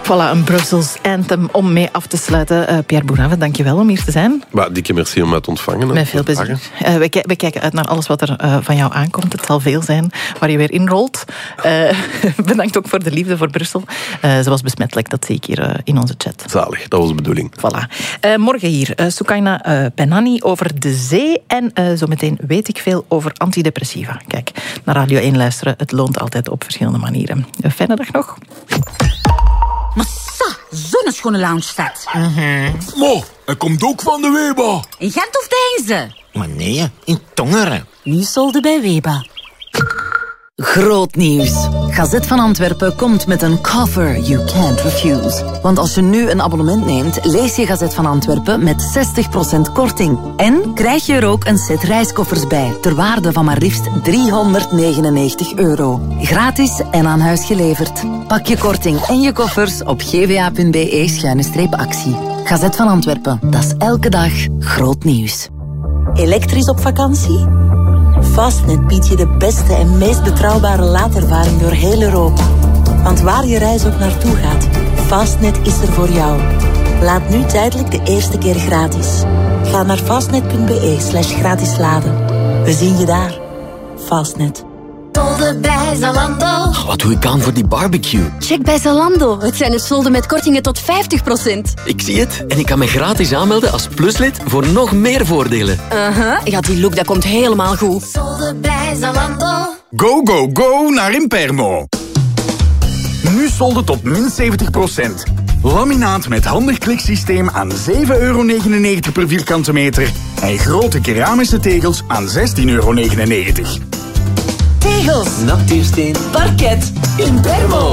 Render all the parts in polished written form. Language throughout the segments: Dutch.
Voilà, een Brussels anthem om mee af te sluiten. Pierre Bourave, dank je wel om hier te zijn. Dikke merci om mij te ontvangen. Met veel plezier. We kijken uit naar alles wat er van jou aankomt. Het zal veel zijn waar je weer inrolt. Bedankt ook voor de liefde voor Brussel. Ze was besmettelijk, dat zie ik hier in onze chat. Zalig, dat was de bedoeling. Voilà. Morgen hier, Sukaina Benani over de zee. En zometeen weet ik veel over antidepressiva. Kijk, naar Radio 1 luisteren, het loont altijd op verschillende manieren. Een fijne dag nog. Massa, zo'n schone loungestad. Mo, hij komt ook van de Weba. In Gent of Deinze? Maar nee, in Tongeren. Nu solde bij Weba. Groot nieuws. Gazet van Antwerpen komt met een cover you can't refuse. Want als je nu een abonnement neemt, lees je Gazet van Antwerpen met 60% korting. En krijg je er ook een set reiskoffers bij, ter waarde van maar liefst €399. Gratis en aan huis geleverd. Pak je korting en je koffers op gva.be/actie. Gazet van Antwerpen, dat is elke dag groot nieuws. Elektrisch op vakantie? Fastnet biedt je de beste en meest betrouwbare laadervaring door heel Europa. Want waar je reis ook naartoe gaat, Fastnet is er voor jou. Laat nu tijdelijk de eerste keer gratis. Ga naar fastnet.be/gratis laden. We zien je daar. Fastnet. Solden bij Zalando. Wat doe ik aan voor die barbecue? Check bij Zalando. Het zijn er solden met kortingen tot 50%. Ik zie het. En ik kan me gratis aanmelden als pluslid voor nog meer voordelen. Ja, die look dat komt helemaal goed. Solden bij Zalando. Go, go, go naar Impermo. Nu solden tot min 70%. Laminaat met handig kliksysteem aan €7,99 per vierkante meter. En grote keramische tegels aan €16,99. Tegels, natuursteen, parket, Impermo.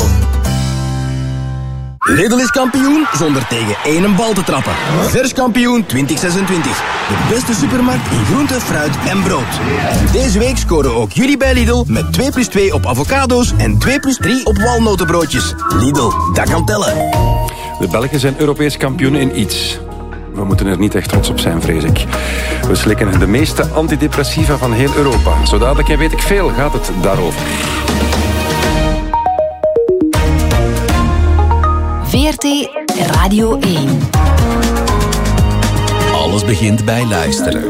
Lidl is kampioen zonder tegen één bal te trappen. Vers kampioen 2026. De beste supermarkt in groente, fruit en brood. Deze week scoren ook jullie bij Lidl met 2+2 op avocado's en 2+3 op walnotenbroodjes. Lidl, dat kan tellen. De Belgen zijn Europees kampioen in iets. We moeten er niet echt trots op zijn, vrees ik. We slikken de meeste antidepressiva van heel Europa. Zo dadelijk en weet ik veel gaat het daarover. VRT Radio 1. Alles begint bij luisteren.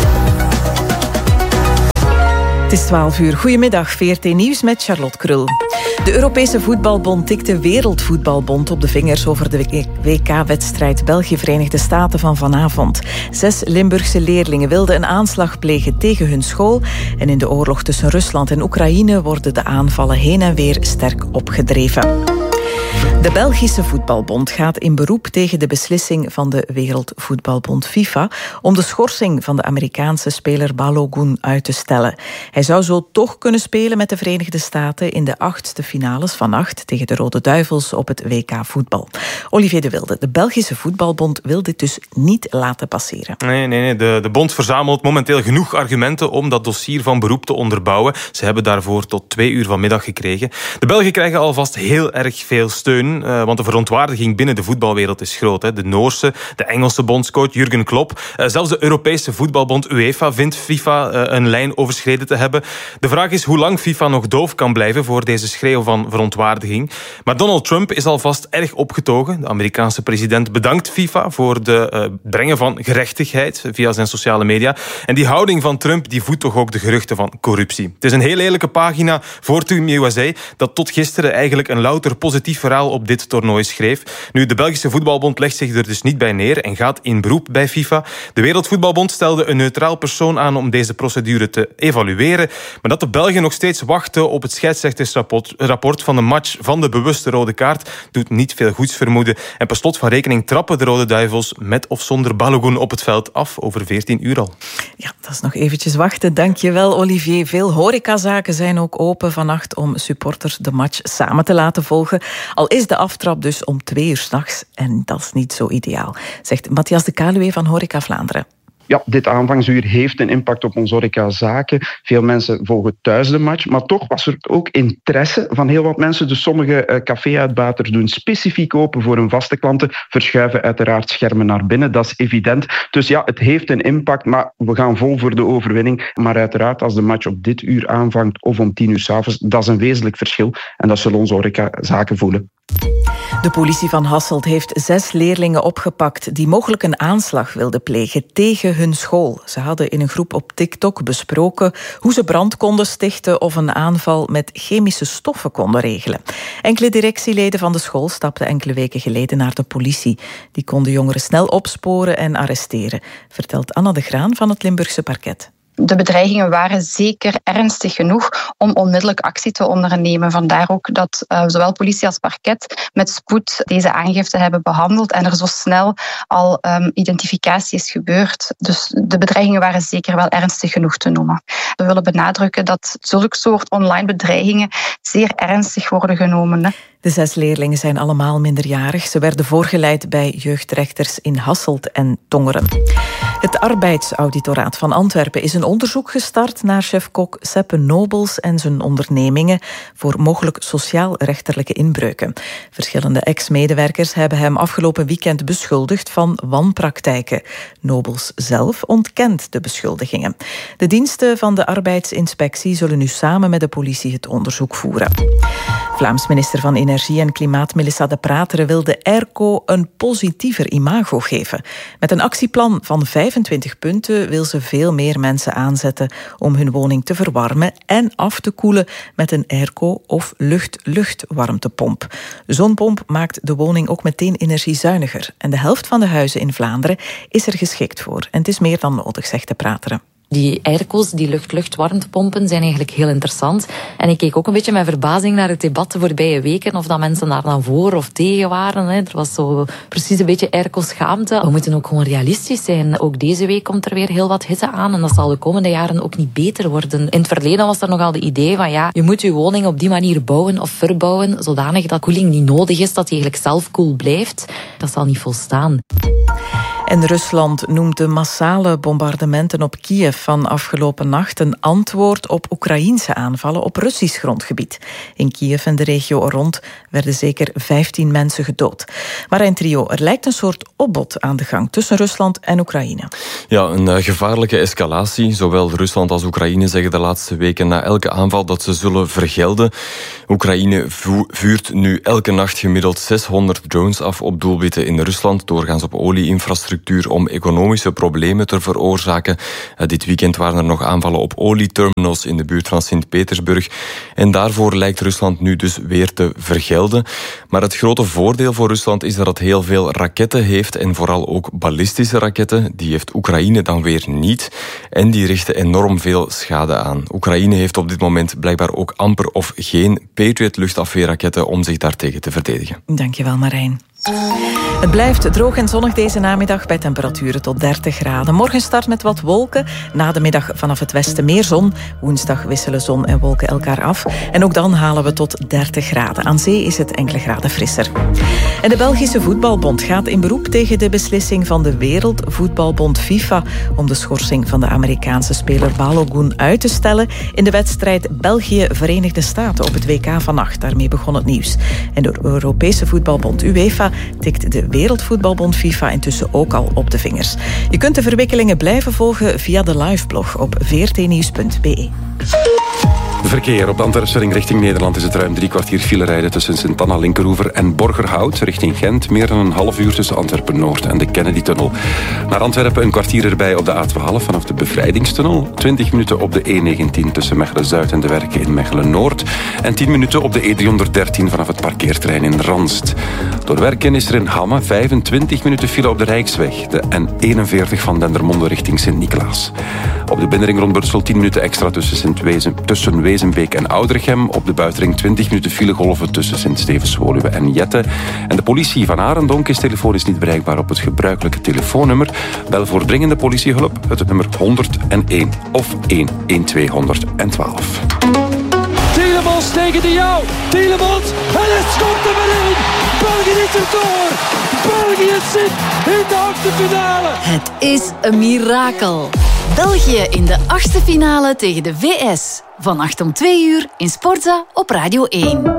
Het is 12 uur. Goedemiddag, VRT Nieuws met Charlotte Krul. De Europese Voetbalbond tikt de Wereldvoetbalbond op de vingers over de WK-wedstrijd België-Verenigde Staten van vanavond. 6 Limburgse leerlingen wilden een aanslag plegen tegen hun school. En in de oorlog tussen Rusland en Oekraïne worden de aanvallen heen en weer sterk opgedreven. De Belgische Voetbalbond gaat in beroep tegen de beslissing van de Wereldvoetbalbond FIFA om de schorsing van de Amerikaanse speler Balogun uit te stellen. Hij zou zo toch kunnen spelen met de Verenigde Staten in de 8e finales vannacht tegen de Rode Duivels op het WK voetbal. Olivier de Wilde, de Belgische Voetbalbond wil dit dus niet laten passeren. Nee. De bond verzamelt momenteel genoeg argumenten om dat dossier van beroep te onderbouwen. Ze hebben daarvoor tot 2 uur vanmiddag gekregen. De Belgen krijgen alvast heel erg veel steun, want de verontwaardiging binnen de voetbalwereld is groot. De Noorse, de Engelse bondscoach Jurgen Klopp, zelfs de Europese voetbalbond UEFA vindt FIFA een lijn overschreden te hebben. De vraag is hoe lang FIFA nog doof kan blijven voor deze schreeuw van verontwaardiging. Maar Donald Trump is alvast erg opgetogen. De Amerikaanse president bedankt FIFA voor de brengen van gerechtigheid via zijn sociale media. En die houding van Trump die voedt toch ook de geruchten van corruptie. Het is een heel lelijke pagina voor Team USA dat tot gisteren eigenlijk een louter positief verhaal op dit toernooi schreef. Nu, de Belgische Voetbalbond legt zich er dus niet bij neer en gaat in beroep bij FIFA. De Wereldvoetbalbond stelde een neutraal persoon aan om deze procedure te evalueren. Maar dat de Belgen nog steeds wachten op het scheidsrechtersrapport van de match van de bewuste rode kaart doet niet veel goeds vermoeden. En per slot van rekening trappen de Rode Duivels met of zonder Balogun op het veld af over 14 uur al. Ja, dat is nog eventjes wachten. Dankjewel, Olivier. Veel horecazaken zijn ook open vannacht om supporters de match samen te laten volgen. Al is de aftrap dus om 2 uur 's nachts en dat is niet zo ideaal, zegt Matthias de Kaluwe van Horeca Vlaanderen. Ja, dit aanvangsuur heeft een impact op onze horecazaken. Veel mensen volgen thuis de match, maar toch was er ook interesse van heel wat mensen. Dus sommige café-uitbaters doen specifiek open voor hun vaste klanten, verschuiven uiteraard schermen naar binnen, dat is evident. Dus ja, het heeft een impact, maar we gaan vol voor de overwinning. Maar uiteraard, als de match op dit uur aanvangt of om 10 uur 's avonds, dat is een wezenlijk verschil en dat zullen onze horecazaken voelen. De politie van Hasselt heeft 6 leerlingen opgepakt die mogelijk een aanslag wilden plegen tegen hun school. Ze hadden in een groep op TikTok besproken hoe ze brand konden stichten of een aanval met chemische stoffen konden regelen. Enkele directieleden van de school stapten enkele weken geleden naar de politie. Die kon de jongeren snel opsporen en arresteren, vertelt Anna de Graan van het Limburgse Parket. De bedreigingen waren zeker ernstig genoeg om onmiddellijk actie te ondernemen. Vandaar ook dat zowel politie als parket met spoed deze aangifte hebben behandeld en er zo snel al identificatie is gebeurd. Dus de bedreigingen waren zeker wel ernstig genoeg te noemen. We willen benadrukken dat zulke soort online bedreigingen zeer ernstig worden genomen. Hè. De 6 leerlingen zijn allemaal minderjarig. Ze werden voorgeleid bij jeugdrechters in Hasselt en Tongeren. Het Arbeidsauditoraat van Antwerpen is een onderzoek gestart naar chef-kok Seppe Nobels en zijn ondernemingen voor mogelijk sociaal-rechterlijke inbreuken. Verschillende ex-medewerkers hebben hem afgelopen weekend beschuldigd van wanpraktijken. Nobels zelf ontkent de beschuldigingen. De diensten van de arbeidsinspectie zullen nu samen met de politie het onderzoek voeren. Vlaams minister van Energie en Klimaat Melissa De Prateren wil de airco een positiever imago geven. Met een actieplan van 25 punten wil ze veel meer mensen aanzetten om hun woning te verwarmen en af te koelen met een airco of lucht-lucht-warmtepomp. Zo'n pomp maakt de woning ook meteen energiezuiniger. En de helft van de huizen in Vlaanderen is er geschikt voor. En het is meer dan nodig, zegt De Prateren. Die airco's, die lucht-lucht-warmtepompen, zijn eigenlijk heel interessant. En ik keek ook een beetje met verbazing naar het debat de voorbije weken, of dat mensen daar dan voor of tegen waren. Er was zo precies een beetje airco-schaamte. We moeten ook gewoon realistisch zijn. Ook deze week komt er weer heel wat hitte aan en dat zal de komende jaren ook niet beter worden. In het verleden was er nogal de idee van je moet je woning op die manier bouwen of verbouwen, zodanig dat koeling niet nodig is, dat die eigenlijk zelf koel blijft. Dat zal niet volstaan. En Rusland noemt de massale bombardementen op Kiev van afgelopen nacht een antwoord op Oekraïense aanvallen op Russisch grondgebied. In Kiev en de regio rond werden zeker 15 mensen gedood. Marijn Trio, er lijkt een soort opbod aan de gang tussen Rusland en Oekraïne. Ja, een gevaarlijke escalatie. Zowel Rusland als Oekraïne zeggen de laatste weken na elke aanval dat ze zullen vergelden. Oekraïne vuurt nu elke nacht gemiddeld 600 drones af op doelwitten in Rusland, doorgaans op olieinfrastructuur om economische problemen te veroorzaken. Dit weekend waren er nog aanvallen op olieterminals in de buurt van Sint-Petersburg. En daarvoor lijkt Rusland nu dus weer te vergelden. Maar het grote voordeel voor Rusland is dat het heel veel raketten heeft en vooral ook ballistische raketten. Die heeft Oekraïne dan weer niet. En die richten enorm veel schade aan. Oekraïne heeft op dit moment blijkbaar ook amper of geen Patriot-luchtafweerraketten om zich daartegen te verdedigen. Dankjewel, Marijn. Het blijft droog en zonnig deze namiddag bij temperaturen tot 30 graden. Morgen start met wat wolken. Na de middag vanaf het westen meer zon. Woensdag wisselen zon en wolken elkaar af. En ook dan halen we tot 30 graden. Aan zee is het enkele graden frisser. En de Belgische Voetbalbond gaat in beroep tegen de beslissing van de Wereldvoetbalbond FIFA om de schorsing van de Amerikaanse speler Balogun uit te stellen in de wedstrijd België-Verenigde Staten op het WK vannacht. Daarmee begon het nieuws. En de Europese Voetbalbond UEFA tikt de Wereldvoetbalbond FIFA intussen ook al op de vingers. Je kunt de verwikkelingen blijven volgen via de liveblog op vrtnieuws.be. Verkeer op de Antwerpse ring richting Nederland is het ruim 3 kwartier file rijden tussen Sint-Anna, Linkeroever en Borgerhout. Richting Gent meer dan een half uur tussen Antwerpen-Noord en de Kennedy-tunnel. Naar Antwerpen een kwartier erbij op de A12 vanaf de Bevrijdingstunnel. 20 minuten op de E19 tussen Mechelen-Zuid en de Werken in Mechelen-Noord. En 10 minuten op de E313 vanaf het parkeerterrein in Ranst. Door Werken is er in Hamme 25 minuten file op de Rijksweg. De N41 van Dendermonde richting Sint-Niklaas. Op de binnenring rond Brussel 10 minuten extra tussen Wezenbeek en Oudregem. Op de buitenring 20 minuten filegolven tussen Sint-Stevens-Woluwe en Jette. En de politie van Arendonk is telefonisch niet bereikbaar op het gebruikelijke telefoonnummer. Bel voor dringende politiehulp het nummer 101 of 112. Tielemans tegen de jou. Tielemans en het schot er weer in. België is er door. België zit in de achtste finale. Het is een mirakel. België in de achtste finale tegen de VS. Vannacht om 2 uur in Sportza op Radio 1.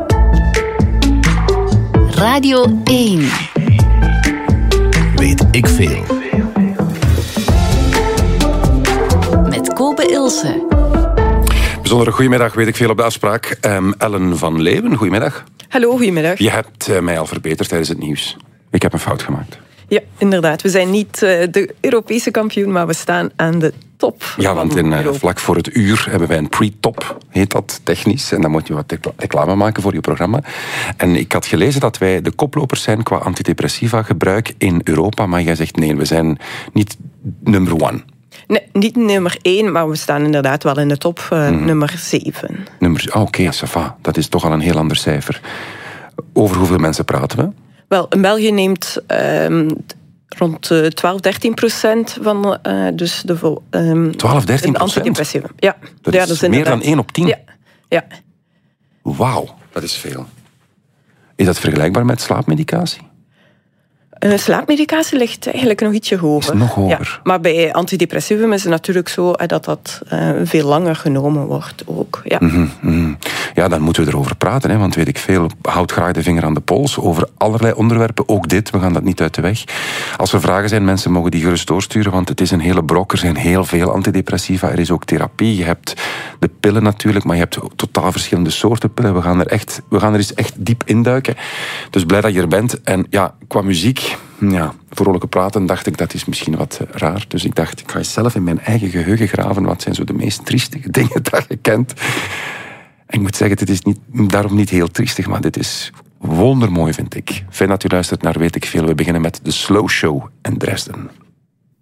Radio 1. Weet ik veel. Met Kobe Ilse. Bijzondere goedemiddag, weet ik veel op de afspraak. Ellen van Leeuwen, goedemiddag. Hallo, goedemiddag. Je hebt mij al verbeterd tijdens het nieuws. Ik heb een fout gemaakt. Ja, inderdaad. We zijn niet de Europese kampioen, maar we staan aan de top. Ja, want vlak voor het uur hebben wij een pre-top, heet dat technisch. En dan moet je wat reclame maken voor je programma. En ik had gelezen dat wij de koplopers zijn qua antidepressiva gebruik in Europa. Maar jij zegt nee, we zijn niet number 1. Nee, niet nummer 1, maar we staan inderdaad wel in de top, nummer 7. Oké, ça va. Dat is toch al een heel ander cijfer. Over hoeveel mensen praten we? Wel, in België neemt rond 12-13% van dus de 12-13%? antidepressiva. Ja. Dat is meer dan 1 op 10? Ja. Wauw, dat is veel. Is dat vergelijkbaar met slaapmedicatie? Slaapmedicatie ligt eigenlijk nog ietsje hoger. Is nog hoger. Ja, maar bij antidepressivum is het natuurlijk zo dat veel langer genomen wordt ook. Ja. Ja, dan moeten we erover praten, hè, want weet ik veel, houd graag de vinger aan de pols over allerlei onderwerpen, ook dit, we gaan dat niet uit de weg. Als er vragen zijn, mensen mogen die gerust doorsturen, want het is een hele brok, er zijn heel veel antidepressiva, er is ook therapie, je hebt de pillen natuurlijk, maar je hebt totaal verschillende soorten pillen, we gaan er eens echt diep induiken. Dus blij dat je er bent. En ja, qua muziek, vrolijke praten, dacht ik, dat is misschien wat raar. Dus ik dacht, ik ga eens zelf in mijn eigen geheugen graven, wat zijn zo de meest triestige dingen dat je kent. En ik moet zeggen, dit is daarom niet heel triestig, maar dit is wondermooi, vind ik. Fijn dat u luistert naar Weet ik Veel. We beginnen met de Slow Show in Dresden.